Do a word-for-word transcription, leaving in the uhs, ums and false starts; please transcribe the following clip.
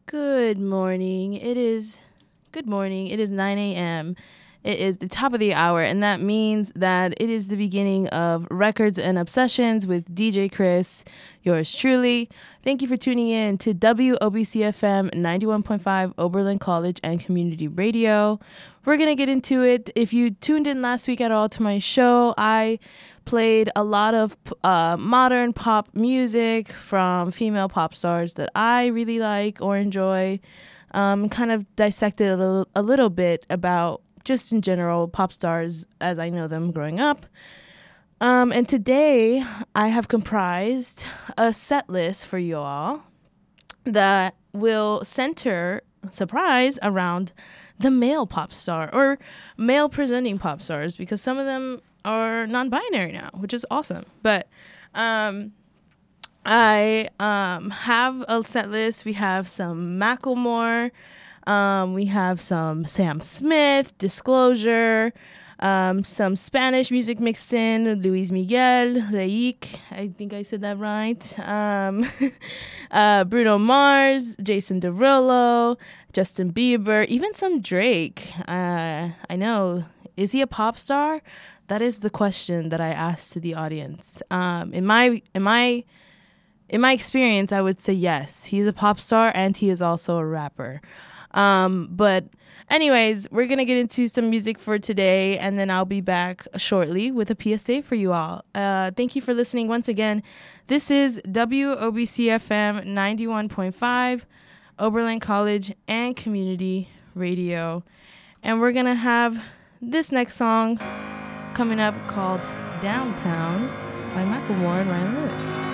Good morning. It is good morning. It is nine a.m. It is the top of the hour, and that means that it is the beginning of Records and Obsessions with D J Chris, yours truly. Thank you for tuning in to W O B C F M ninety-one point five Oberlin College and Community Radio. We're going to get into it. If you tuned in last week at all to my show, I played a lot of uh, modern pop music from female pop stars that I really like or enjoy. Um, kind of dissected a little, a little bit about just in general pop stars as I know them growing up. Um, and today I have comprised a set list for you all that will center, surprise, around the male pop star or male presenting pop stars, because some of them are non-binary now, which is awesome. But um, I um, have a set list. We have some Macklemore. Um, we have some Sam Smith, Disclosure, um, some Spanish music mixed in, Luis Miguel, Reik, I think I said that right, um, uh, Bruno Mars, Jason Derulo, Justin Bieber, even some Drake. Uh, I know, is he a pop star? That is the question that I asked to the audience. Um, in my in my in my experience, I would say yes, he's a pop star and he is also a rapper. Um, but anyways, we're going to get into some music for today, and then I'll be back shortly with a P S A for you all. Uh, thank you for listening once again. This is W O B C F M ninety-one point five, Oberlin College and Community Radio. And we're going to have this next song coming up called Downtown by Macklemore and Ryan Lewis.